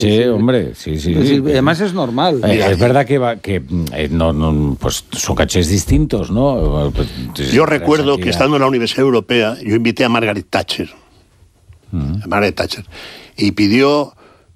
Sí, hombre, sí. Además es normal. Es verdad que pues son cachés distintos, ¿no? Pues, yo recuerdo que estando en la Universidad Europea, yo invité a Margaret Thatcher, y pidió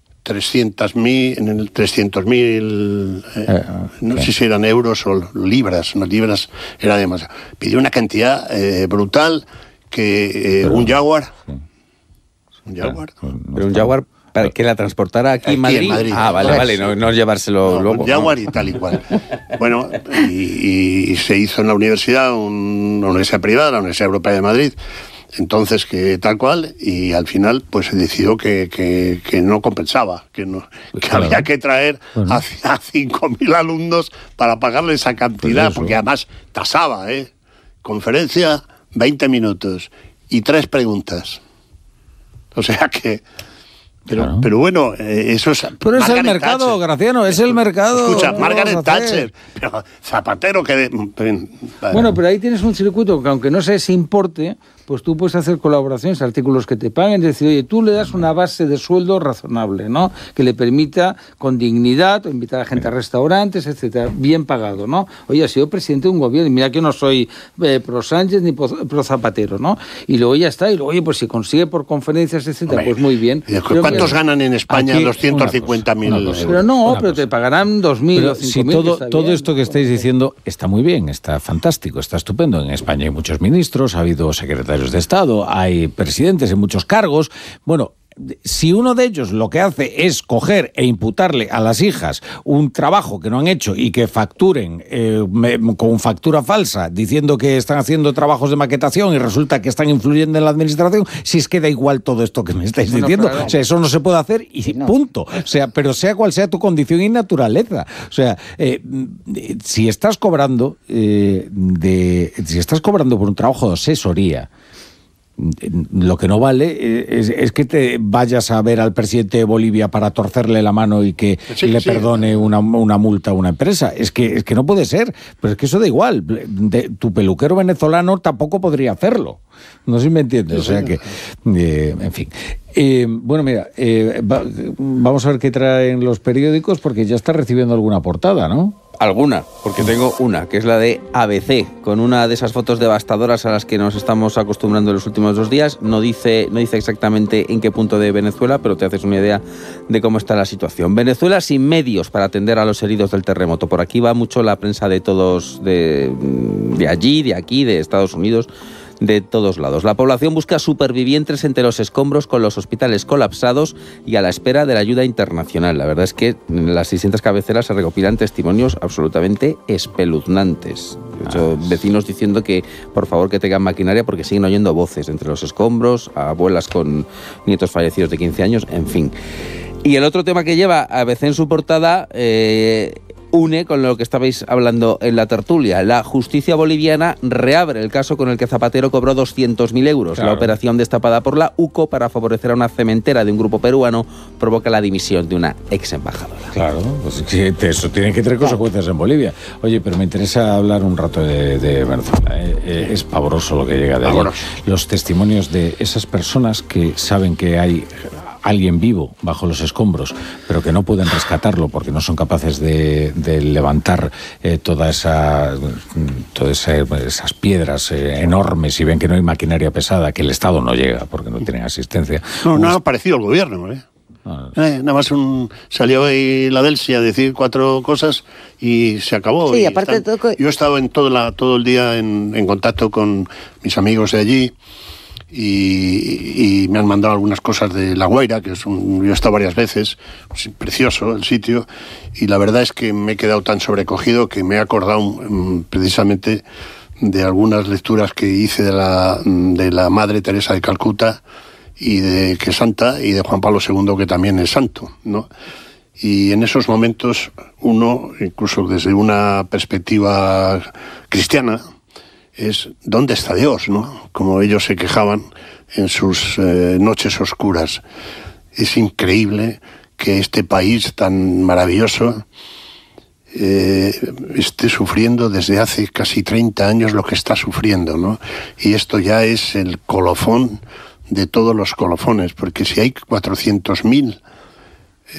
300.000, no sé si eran euros o libras, no, libras era demasiado. Pidió una cantidad brutal que un Jaguar. Pero un Jaguar para que la transportara aquí en Madrid. Vale, no llevárselo luego. Un Jaguar y tal y cual. Bueno, y se hizo en la universidad, una universidad privada, la Universidad Europea de Madrid. Entonces, que tal cual, y al final pues se decidió que no compensaba, que había que traer a 5.000 alumnos para pagarle esa cantidad, porque además tasaba, conferencia, 20 minutos y 3 preguntas. O sea que... Pero bueno, eso es... Pero es el mercado, Thatcher. Graciano, es el mercado. Escucha, Margaret Thatcher, pero Zapatero que... Bueno, pero ahí tienes un circuito que aunque no sea ese importe, pues tú puedes hacer colaboraciones, artículos que te paguen, es decir, oye, tú le das una base de sueldo razonable, ¿no? Que le permita con dignidad invitar a gente a restaurantes, etcétera, bien pagado, ¿no? Oye, ha sido presidente de un gobierno, y mira que no soy pro Sánchez ni pro Zapatero, ¿no? Y luego ya está, y luego, oye, pues si consigue por conferencias, etcétera, pues muy bien. ¿Cuántos ganan en España? 250.000 euros. Pero no, pero te pagarán 2.000 o 5.000. Si todo esto que estáis diciendo está muy bien, está fantástico, está estupendo. En España hay muchos ministros, ha habido secretarios de Estado, hay presidentes en muchos cargos. Bueno, si uno de ellos lo que hace es coger e imputarle a las hijas un trabajo que no han hecho y que facturen con factura falsa, diciendo que están haciendo trabajos de maquetación y resulta que están influyendo en la administración, si es que da igual todo esto que me estáis diciendo. Claro. O sea, eso no se puede hacer y punto. O sea, pero sea cual sea tu condición y naturaleza. O sea, si estás cobrando por un trabajo de asesoría, lo que no vale es que te vayas a ver al presidente de Bolivia para torcerle la mano y que le perdone una multa a una empresa. Es que no puede ser. Pero es que eso da igual. Tu peluquero venezolano tampoco podría hacerlo. No sé si me entiendes. O sea que, en fin. Bueno, mira, vamos a ver qué traen los periódicos, porque ya está recibiendo alguna portada, ¿no? Alguna, porque tengo una, que es la de ABC, con una de esas fotos devastadoras a las que nos estamos acostumbrando en los últimos 2 días. No dice exactamente en qué punto de Venezuela, pero te haces una idea de cómo está la situación. Venezuela sin medios para atender a los heridos del terremoto. Por aquí va mucho la prensa de todos, de allí, de aquí, de Estados Unidos, de todos lados. La población busca supervivientes entre los escombros, con los hospitales colapsados y a la espera de la ayuda internacional. La verdad es que en las distintas cabeceras se recopilan testimonios absolutamente espeluznantes. De hecho, vecinos diciendo que por favor que tengan maquinaria porque siguen oyendo voces entre los escombros, abuelas con nietos fallecidos de 15 años, en fin. Y el otro tema que lleva ABC en su portada une con lo que estabais hablando en la tertulia. La justicia boliviana reabre el caso con el que Zapatero cobró 200.000 euros. Claro. La operación destapada por la UCO para favorecer a una cementera de un grupo peruano provoca la dimisión de una ex embajadora. Claro, pues eso tiene que tener consecuencias en Bolivia. Oye, pero me interesa hablar un rato de Venezuela. Es pavoroso lo que llega de allí. Los testimonios de esas personas que saben que hay alguien vivo bajo los escombros, pero que no pueden rescatarlo porque no son capaces de levantar todas esas piedras enormes, y ven que no hay maquinaria pesada, que el Estado no llega porque no tienen asistencia. No ha aparecido el gobierno, nada más salió ahí la Delsi a decir 4 cosas y se acabó. Sí, aparte de todo... Yo he estado todo el día en contacto con mis amigos de allí, y me han mandado algunas cosas de La Guaira, yo he estado varias veces, es precioso el sitio, y la verdad es que me he quedado tan sobrecogido que me he acordado precisamente de algunas lecturas que hice de la Madre Teresa de Calcuta, y que es santa, y de Juan Pablo II, que también es santo, ¿no? Y en esos momentos uno, incluso desde una perspectiva cristiana, es ¿dónde está Dios?, ¿no? Como ellos se quejaban en sus noches oscuras. Es increíble que este país tan maravilloso esté sufriendo desde hace casi 30 años lo que está sufriendo, ¿no? Y esto ya es el colofón de todos los colofones, porque si hay 400.000